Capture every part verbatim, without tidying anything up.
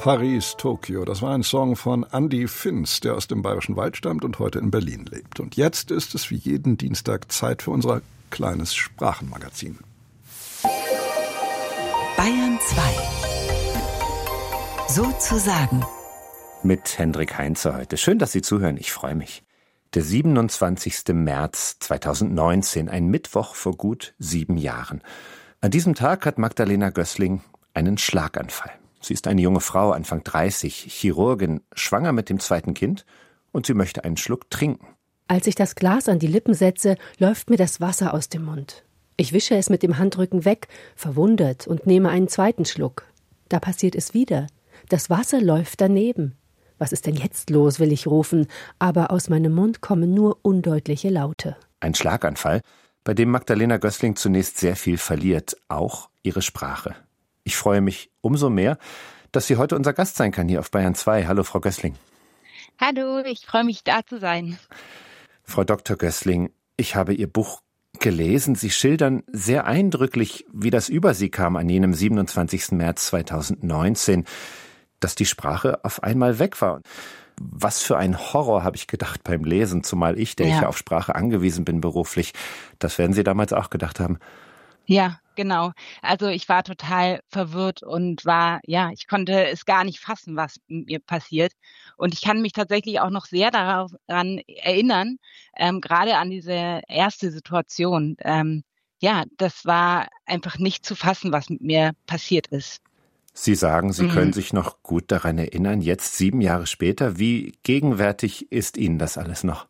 Paris, Tokio, das war ein Song von Andy Finz, der aus dem Bayerischen Wald stammt und heute in Berlin lebt. Und jetzt ist es wie jeden Dienstag Zeit für unser kleines Sprachenmagazin. Bayern zwei. Sozusagen. Mit Hendrik Heinze heute. Schön, dass Sie zuhören. Ich freue mich. Der siebenundzwanzigsten März zweitausendneunzehn, ein Mittwoch vor gut sieben Jahren. An diesem Tag hat Magdalena Gößling einen Schlaganfall. Sie ist eine junge Frau, Anfang dreißig, Chirurgin, schwanger mit dem zweiten Kind und sie möchte einen Schluck trinken. Als ich das Glas an die Lippen setze, läuft mir das Wasser aus dem Mund. Ich wische es mit dem Handrücken weg, verwundert, und nehme einen zweiten Schluck. Da passiert es wieder. Das Wasser läuft daneben. Was ist denn jetzt los, will ich rufen, aber aus meinem Mund kommen nur undeutliche Laute. Ein Schlaganfall, bei dem Magdalena Gößling zunächst sehr viel verliert, auch ihre Sprache. Ich freue mich umso mehr, dass sie heute unser Gast sein kann hier auf Bayern zwei. Hallo, Frau Gößling. Hallo, ich freue mich, da zu sein. Frau Doktor Gößling, ich habe Ihr Buch gelesen. Sie schildern sehr eindrücklich, wie das über Sie kam an jenem siebenundzwanzigsten März zweitausendneunzehn, dass die Sprache auf einmal weg war. Was für ein Horror, habe ich gedacht beim Lesen, zumal ich, der ja. ich ja auf Sprache angewiesen bin beruflich. Das werden Sie damals auch gedacht haben. Ja, genau. Also ich war total verwirrt und war, ja, ich konnte es gar nicht fassen, was mir passiert. Und ich kann mich tatsächlich auch noch sehr daran erinnern, ähm, gerade an diese erste Situation. Ähm, ja, das war einfach nicht zu fassen, was mit mir passiert ist. Sie sagen, Sie mhm. können sich noch gut daran erinnern, jetzt sieben Jahre später. Wie gegenwärtig ist Ihnen das alles noch?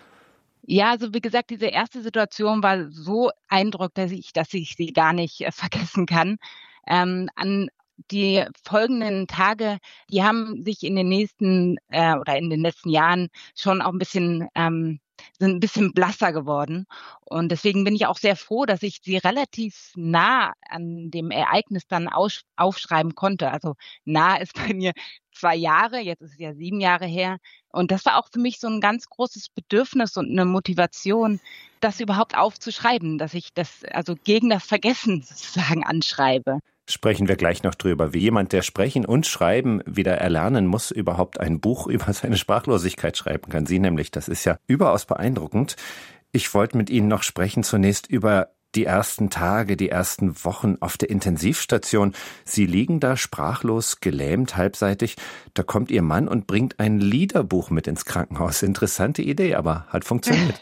Ja, also wie gesagt, diese erste Situation war so eindrücklich, dass ich, dass ich sie gar nicht äh, vergessen kann. Ähm, an die folgenden Tage, die haben sich in den nächsten äh, oder in den letzten Jahren schon auch ein bisschen ähm, sind ein bisschen blasser geworden. Und deswegen bin ich auch sehr froh, dass ich sie relativ nah an dem Ereignis dann aus, aufschreiben konnte. Also nah ist bei mir zwei Jahre, jetzt ist es ja sieben Jahre her. Und das war auch für mich so ein ganz großes Bedürfnis und eine Motivation, das überhaupt aufzuschreiben, dass ich das also gegen das Vergessen sozusagen anschreibe. Sprechen wir gleich noch drüber, wie jemand, der Sprechen und Schreiben wieder erlernen muss, überhaupt ein Buch über seine Sprachlosigkeit schreiben kann. Sie nämlich, das ist ja überaus beeindruckend. Ich wollte mit Ihnen noch sprechen zunächst über die ersten Tage, die ersten Wochen auf der Intensivstation. Sie liegen da sprachlos, gelähmt, halbseitig. Da kommt Ihr Mann und bringt ein Liederbuch mit ins Krankenhaus. Interessante Idee, aber hat funktioniert.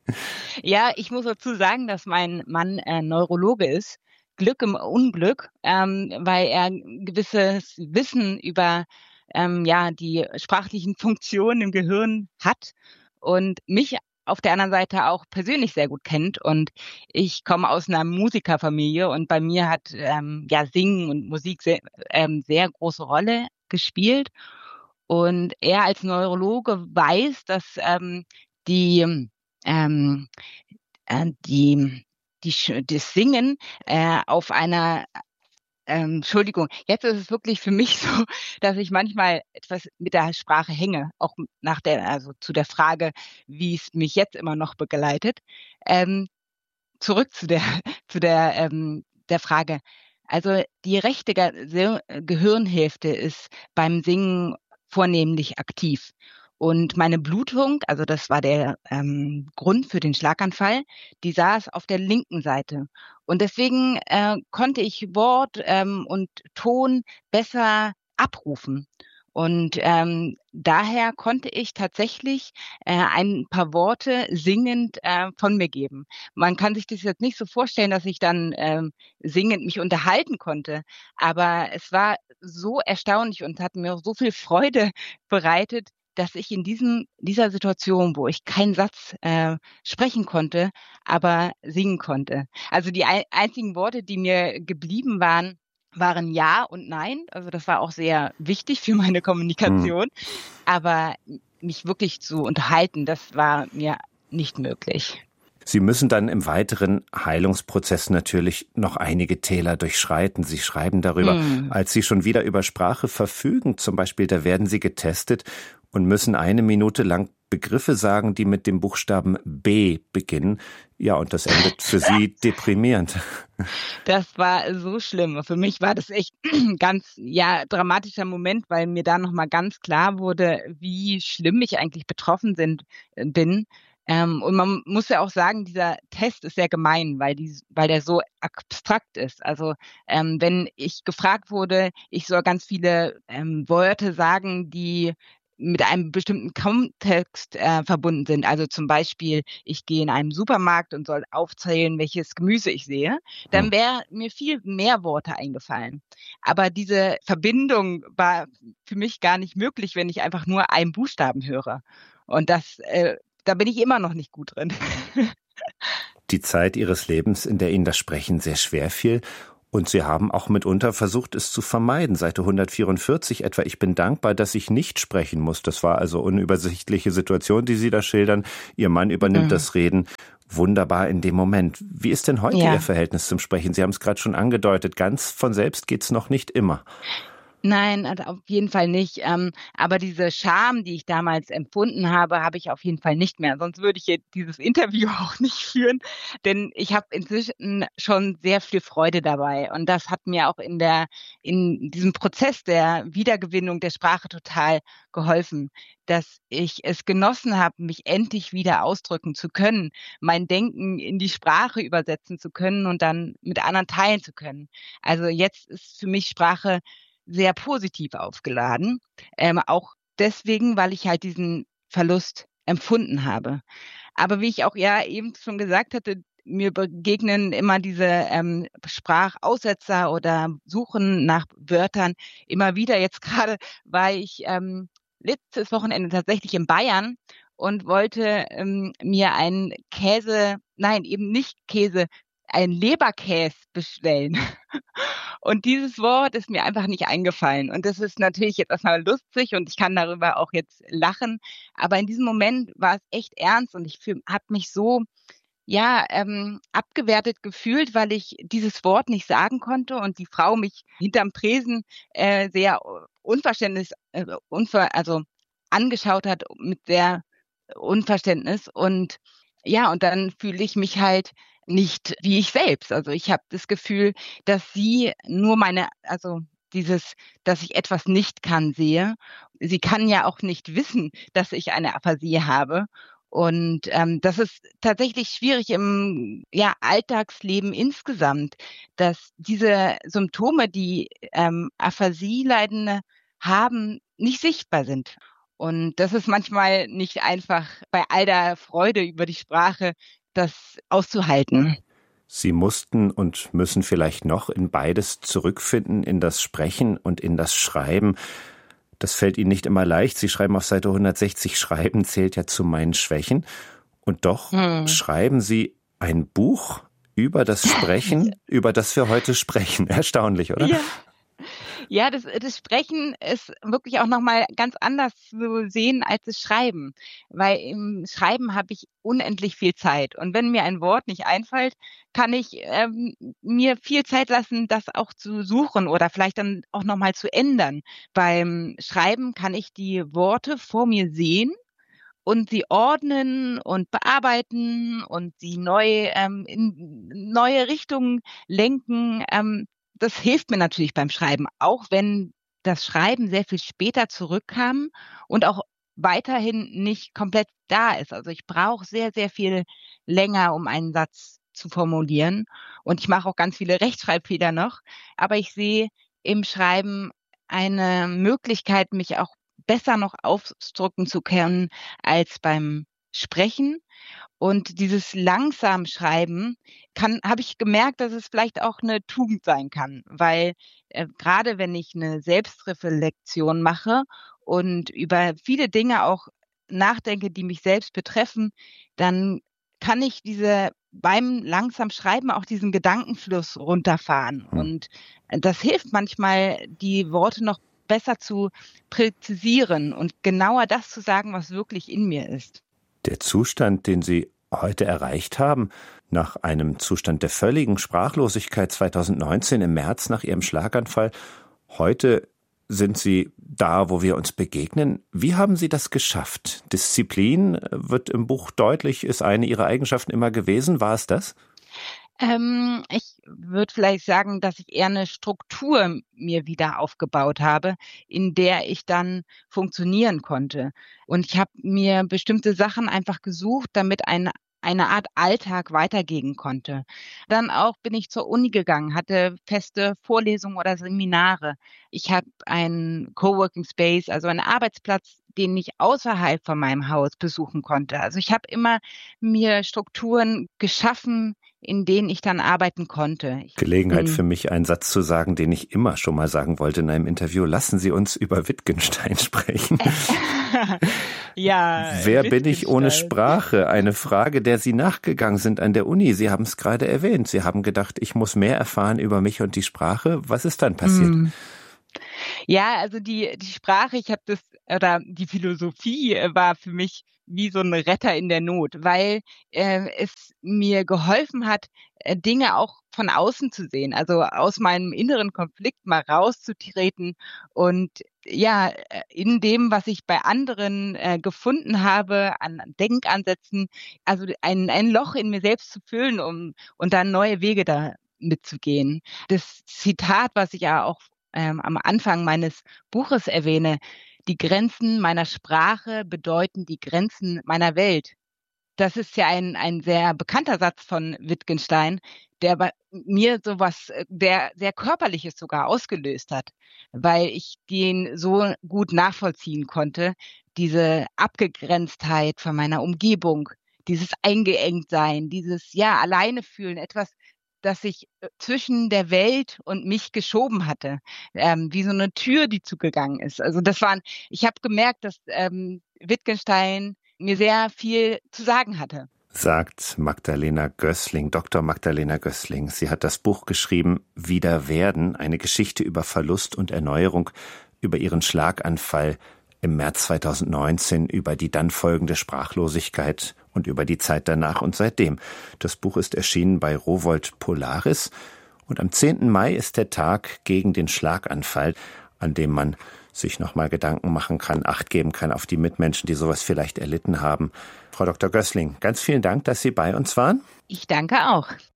Ja, ich muss dazu sagen, dass mein Mann äh, Neurologe ist. Glück im Unglück, ähm, weil er gewisses Wissen über ähm, ja die sprachlichen Funktionen im Gehirn hat und mich auf der anderen Seite auch persönlich sehr gut kennt. Und ich komme aus einer Musikerfamilie und bei mir hat ähm, ja Singen und Musik sehr, ähm, sehr große Rolle gespielt. Und er als Neurologe weiß, dass ähm, die ähm, äh, die Die, das Singen äh, auf einer, ähm, Entschuldigung, jetzt ist es wirklich für mich so, dass ich manchmal etwas mit der Sprache hänge, auch nach der, also zu der Frage, wie es mich jetzt immer noch begleitet. Ähm, zurück zu der, zu der, ähm, der Frage. Also die rechte Ge- Gehirnhälfte ist beim Singen vornehmlich aktiv. Und meine Blutung, also das war der ähm, Grund für den Schlaganfall, die saß auf der linken Seite. Und deswegen äh, konnte ich Wort ähm, und Ton besser abrufen. Und ähm, daher konnte ich tatsächlich äh, ein paar Worte singend äh, von mir geben. Man kann sich das jetzt nicht so vorstellen, dass ich dann ähm, singend mich unterhalten konnte. Aber es war so erstaunlich und hat mir so viel Freude bereitet, dass ich in diesem dieser Situation, wo ich keinen Satz äh, sprechen konnte, aber singen konnte. Also die ein, einzigen Worte, die mir geblieben waren, waren Ja und Nein. Also das war auch sehr wichtig für meine Kommunikation. Mhm. Aber mich wirklich zu unterhalten, das war mir nicht möglich. Sie müssen dann im weiteren Heilungsprozess natürlich noch einige Täler durchschreiten. Sie schreiben darüber, mhm. als Sie schon wieder über Sprache verfügen, zum Beispiel, da werden Sie getestet und müssen eine Minute lang Begriffe sagen, die mit dem Buchstaben B beginnen. Ja, und das endet für Sie deprimierend. Das war so schlimm. Für mich war das echt ein ganz ja, dramatischer Moment, weil mir da nochmal ganz klar wurde, wie schlimm ich eigentlich betroffen sind, bin. Ähm, und man muss ja auch sagen, dieser Test ist sehr gemein, weil, die, weil der so abstrakt ist. Also ähm, wenn ich gefragt wurde, ich soll ganz viele ähm, Worte sagen, die mit einem bestimmten Kontext äh, verbunden sind. Also zum Beispiel, ich gehe in einen Supermarkt und soll aufzählen, welches Gemüse ich sehe, dann wäre mir viel mehr Worte eingefallen. Aber diese Verbindung war für mich gar nicht möglich, wenn ich einfach nur einen Buchstaben höre. Und das äh, da bin ich immer noch nicht gut drin. Die Zeit Ihres Lebens, in der Ihnen das Sprechen sehr schwer fiel. Und Sie haben auch mitunter versucht, es zu vermeiden. Seite hundertvierundvierzig etwa, ich bin dankbar, dass ich nicht sprechen muss. Das war also unübersichtliche Situation, die Sie da schildern. Ihr Mann übernimmt mhm. das Reden. Wunderbar in dem Moment. Wie ist denn heute ja. Ihr Verhältnis zum Sprechen? Sie haben es gerade schon angedeutet. Ganz von selbst geht's noch nicht immer. Nein, also auf jeden Fall nicht. Ähm, aber diese Scham, die ich damals empfunden habe, habe ich auf jeden Fall nicht mehr. Sonst würde ich jetzt dieses Interview auch nicht führen, denn ich habe inzwischen schon sehr viel Freude dabei. Und das hat mir auch in der in diesem Prozess der Wiedergewinnung der Sprache total geholfen, dass ich es genossen habe, mich endlich wieder ausdrücken zu können, mein Denken in die Sprache übersetzen zu können und dann mit anderen teilen zu können. Also jetzt ist für mich Sprache sehr positiv aufgeladen, ähm, auch deswegen, weil ich halt diesen Verlust empfunden habe. Aber wie ich auch ja eben schon gesagt hatte, mir begegnen immer diese ähm, Sprachaussetzer oder Suchen nach Wörtern immer wieder. Jetzt gerade war ich ähm, letztes Wochenende tatsächlich in Bayern und wollte ähm, mir einen Käse, nein, eben nicht Käse, einen Leberkäse bestellen. Und dieses Wort ist mir einfach nicht eingefallen. Und das ist natürlich jetzt erstmal lustig und ich kann darüber auch jetzt lachen. Aber in diesem Moment war es echt ernst und ich habe mich so ja ähm, abgewertet gefühlt, weil ich dieses Wort nicht sagen konnte und die Frau mich hinterm Tresen äh, sehr Unverständnis, äh, unver, also angeschaut hat mit sehr Unverständnis. Und ja, und dann fühle ich mich halt nicht wie ich selbst. Also ich habe das Gefühl, dass sie nur meine, also dieses, dass ich etwas nicht kann, sehe. Sie kann ja auch nicht wissen, dass ich eine Aphasie habe. Und ähm, das ist tatsächlich schwierig im ja, Alltagsleben insgesamt, dass diese Symptome, die ähm, Aphasie-Leidende haben, nicht sichtbar sind. Und das ist manchmal nicht einfach bei all der Freude über die Sprache, das auszuhalten. Sie mussten und müssen vielleicht noch in beides zurückfinden, in das Sprechen und in das Schreiben. Das fällt Ihnen nicht immer leicht. Sie schreiben auf Seite hundertsechzig, Schreiben zählt ja zu meinen Schwächen. Und doch hm. schreiben Sie ein Buch über das Sprechen, über das wir heute sprechen. Erstaunlich, oder? Ja. Ja, das, das Sprechen ist wirklich auch nochmal ganz anders zu sehen als das Schreiben. Weil im Schreiben habe ich unendlich viel Zeit. Und wenn mir ein Wort nicht einfällt, kann ich ähm, mir viel Zeit lassen, das auch zu suchen oder vielleicht dann auch nochmal zu ändern. Beim Schreiben kann ich die Worte vor mir sehen und sie ordnen und bearbeiten und sie neu ähm, in neue Richtungen lenken. Ähm, Das hilft mir natürlich beim Schreiben, auch wenn das Schreiben sehr viel später zurückkam und auch weiterhin nicht komplett da ist. Also ich brauche sehr, sehr viel länger, um einen Satz zu formulieren. Und ich mache auch ganz viele Rechtschreibfehler noch. Aber ich sehe im Schreiben eine Möglichkeit, mich auch besser noch ausdrücken zu können als beim Sprechen. Und dieses langsam Schreiben kann, habe ich gemerkt, dass es vielleicht auch eine Tugend sein kann, weil äh, gerade wenn ich eine Selbstreflexion mache und über viele Dinge auch nachdenke, die mich selbst betreffen, dann kann ich diese beim langsam Schreiben auch diesen Gedankenfluss runterfahren. Mhm. Und das hilft manchmal, die Worte noch besser zu präzisieren und genauer das zu sagen, was wirklich in mir ist. Der Zustand, den Sie heute erreicht haben, nach einem Zustand der völligen Sprachlosigkeit zweitausendneunzehn im März nach Ihrem Schlaganfall, heute sind Sie da, wo wir uns begegnen. Wie haben Sie das geschafft? Disziplin wird im Buch deutlich, ist eine Ihrer Eigenschaften immer gewesen. War es das? Ähm, ich würde vielleicht sagen, dass ich eher eine Struktur mir wieder aufgebaut habe, in der ich dann funktionieren konnte. Und ich habe mir bestimmte Sachen einfach gesucht, damit eine eine Art Alltag weitergehen konnte. Dann auch bin ich zur Uni gegangen, hatte feste Vorlesungen oder Seminare. Ich habe einen Coworking Space, also einen Arbeitsplatz, den ich außerhalb von meinem Haus besuchen konnte. Also ich habe immer mir Strukturen geschaffen, in denen ich dann arbeiten konnte. Ich Gelegenheit für mich, einen Satz zu sagen, den ich immer schon mal sagen wollte in einem Interview. Lassen Sie uns über Wittgenstein sprechen. Ja. Wer bin ich ohne Sprache? Eine Frage, der Sie nachgegangen sind an der Uni. Sie haben es gerade erwähnt. Sie haben gedacht, ich muss mehr erfahren über mich und die Sprache. Was ist dann passiert? Mm. Ja, also die die Sprache, ich habe das, oder die Philosophie war für mich wie so ein Retter in der Not, weil äh, es mir geholfen hat, äh, Dinge auch von außen zu sehen, also aus meinem inneren Konflikt mal rauszutreten und ja, in dem, was ich bei anderen äh, gefunden habe, an Denkansätzen, also ein, ein Loch in mir selbst zu füllen, um und dann neue Wege da mitzugehen. Das Zitat, was ich ja auch ähm, am Anfang meines Buches erwähne, die Grenzen meiner Sprache bedeuten die Grenzen meiner Welt. Das ist ja ein, ein sehr bekannter Satz von Wittgenstein, der bei mir sowas, der sehr Körperliches sogar ausgelöst hat, weil ich den so gut nachvollziehen konnte, diese Abgegrenztheit von meiner Umgebung, dieses Eingeengtsein, dieses, ja, alleine fühlen, etwas, das sich zwischen der Welt und mich geschoben hatte, ähm, wie so eine Tür, die zugegangen ist. Also das waren, ich habe gemerkt, dass ähm, Wittgenstein mir sehr viel zu sagen hatte. Sagt Magdalena Gößling, Doktor Magdalena Gößling. Sie hat das Buch geschrieben, Wieder werden, eine Geschichte über Verlust und Erneuerung, über ihren Schlaganfall im März zweitausendneunzehn, über die dann folgende Sprachlosigkeit und über die Zeit danach und seitdem. Das Buch ist erschienen bei Rowohlt Polaris und am zehnten Mai ist der Tag gegen den Schlaganfall, an dem man sich nochmal Gedanken machen kann, Acht geben kann auf die Mitmenschen, die sowas vielleicht erlitten haben. Frau Doktor Gößling, ganz vielen Dank, dass Sie bei uns waren. Ich danke auch.